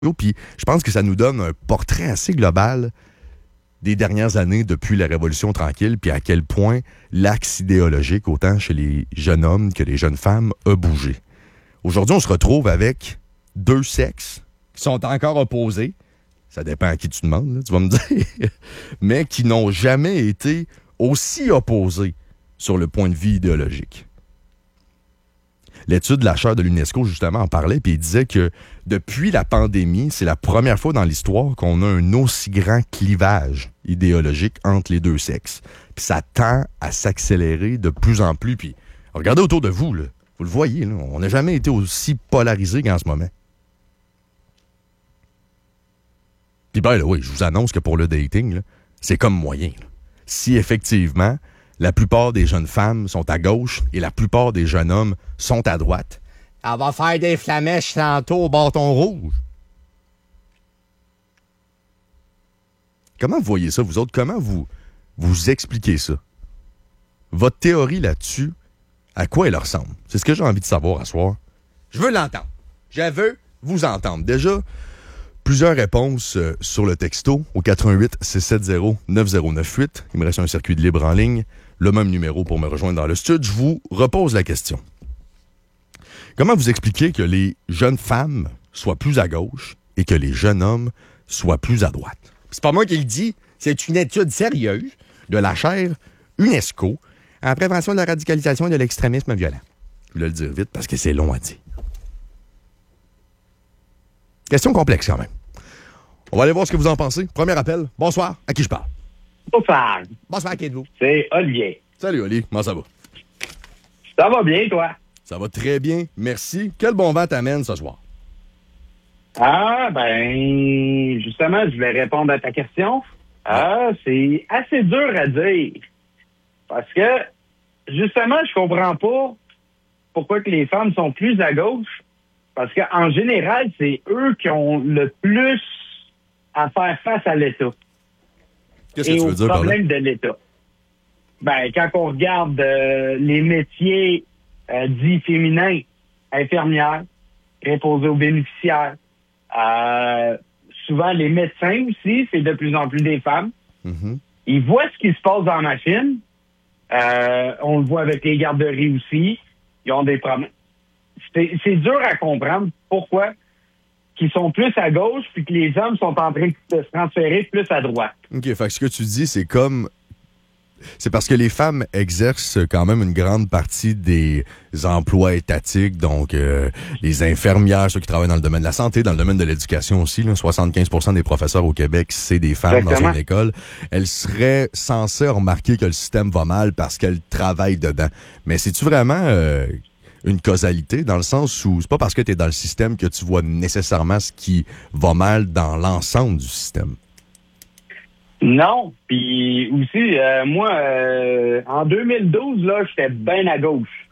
Puis je pense que ça nous donne un portrait assez global des dernières années depuis la Révolution tranquille, puis à quel point l'axe idéologique, autant chez les jeunes hommes que les jeunes femmes, a bougé. Aujourd'hui, on se retrouve avec deux sexes qui sont encore opposés. Ça dépend à qui tu demandes, là, tu vas me dire. Mais qui n'ont jamais été aussi opposés sur le point de vue idéologique. L'étude de la chaire de l'UNESCO, justement, en parlait, puis il disait que depuis la pandémie, c'est la première fois dans l'histoire qu'on a un aussi grand clivage idéologique entre les deux sexes. Puis ça tend à s'accélérer de plus en plus. Puis regardez autour de vous, là. Vous le voyez, là, on n'a jamais été aussi polarisé qu'en ce moment. Puis ben là, oui, je vous annonce que pour le dating, là, c'est comme moyen. Là. Si effectivement, la plupart des jeunes femmes sont à gauche et la plupart des jeunes hommes sont à droite, elle va faire des flamèches tantôt au bâton rouge. Comment vous voyez ça, vous autres? Comment vous expliquez ça? Votre théorie là-dessus, à quoi elle ressemble? C'est ce que j'ai envie de savoir à soir. Je veux l'entendre. Je veux vous entendre. Déjà, plusieurs réponses sur le texto au 88-670-9098. Il me reste un circuit de libre en ligne. Le même numéro pour me rejoindre dans le studio. Je vous repose la question. Comment vous expliquez que les jeunes femmes soient plus à gauche et que les jeunes hommes soient plus à droite? C'est pas moi qui le dis. C'est une étude sérieuse de la chaire UNESCO en prévention de la radicalisation et de l'extrémisme violent. Je voulais le dire vite parce que c'est long à dire. Question complexe quand même. On va aller voir ce que vous en pensez. Premier appel. Bonsoir. À qui je parle? Bonsoir. Bonsoir, qui êtes-vous? C'est Olivier. Salut, Oli. Comment ça va? Ça va bien, toi? Ça va très bien. Merci. Quel bon vent t'amène ce soir? Ah, ben, justement, je vais répondre à ta question. C'est assez dur à dire. Parce que, justement, je comprends pas pourquoi que les femmes sont plus à gauche. Parce qu'en général, c'est eux qui ont le plus à faire face à l'État. Qu'est-ce que tu veux dire par là? Et aux problèmes de l'État. Ben, quand on regarde les métiers dits féminins, infirmières, préposés aux bénéficiaires, souvent les médecins aussi, c'est de plus en plus des femmes. Mm-hmm. Ils voient ce qui se passe dans la machine. On le voit avec les garderies aussi. Ils ont des problèmes. C'est dur à comprendre pourquoi qu'ils sont plus à gauche puis que les hommes sont en train de se transférer plus à droite. OK, fait que ce que tu dis, c'est comme... C'est parce que les femmes exercent quand même une grande partie des emplois étatiques, donc les infirmières, ceux qui travaillent dans le domaine de la santé, dans le domaine de l'éducation aussi, là, 75% des professeurs au Québec, c'est des femmes. Exactement. Dans une école. Elles seraient censées remarquer que le système va mal parce qu'elles travaillent dedans. Mais c'est-tu vraiment une causalité, dans le sens où c'est pas parce que tu es dans le système que tu vois nécessairement ce qui va mal dans l'ensemble du système? Non, puis aussi, moi, en 2012, là, j'étais bien à gauche.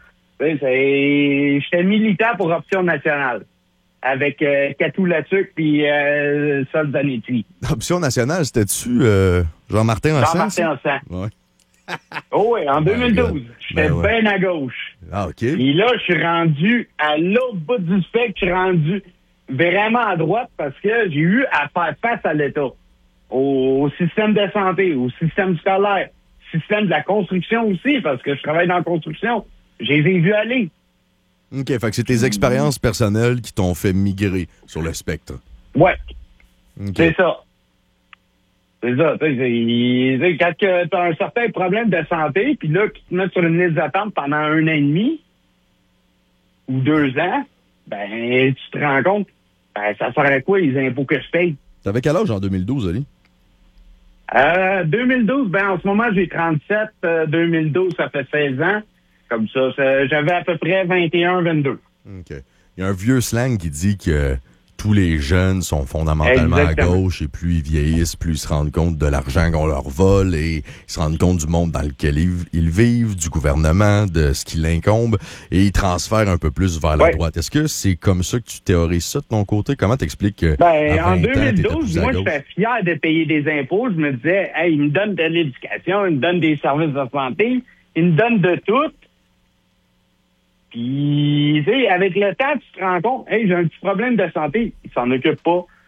J'étais militant pour Option nationale, avec Katou Latuc puis Sol Zanetti. Option nationale, c'était-tu Jean-Martin Hossan? Jean-Martin Hossan. Ouais. Oh oui, en 2012, j'étais bien à gauche. Ah, OK. Puis là, je suis rendu à l'autre bout du spectre, je suis rendu vraiment à droite parce que j'ai eu à faire face à l'État. Au système de santé, au système scolaire, système de la construction aussi, parce que je travaille dans la construction. Je les ai vus aller. OK, fait que c'est tes expériences personnelles qui t'ont fait migrer sur le spectre. Ouais. Okay. C'est ça. C'est ça. Quand tu as un certain problème de santé, puis là, qu'ils te mettent sur une liste d'attente pendant 1 an et demi ou 2 ans, ben, tu te rends compte, ben, ça sert à quoi les impôts que je paye? T'avais quel âge en 2012, Ali? 2012, ben en ce moment, j'ai 37. 2012, ça fait 16 ans. Comme ça, j'avais à peu près 21, 22. OK. Il y a un vieux slang qui dit que tous les jeunes sont fondamentalement Exactement. à gauche et plus ils vieillissent, plus ils se rendent compte de l'argent qu'on leur vole et ils se rendent compte du monde dans lequel ils vivent, du gouvernement, de ce qui l'incombe et ils transfèrent un peu plus vers la droite. Est-ce que c'est comme ça que tu théorises ça de ton côté? Comment t'expliques que en 2012, moi, j'étais fier de payer des impôts. Je me disais, hey, ils me donnent de l'éducation, ils me donnent des services de santé, ils me donnent de tout. Puis, tu sais, avec le temps, tu te rends compte, hey, j'ai un petit problème de santé. Ils s'en occupent pas.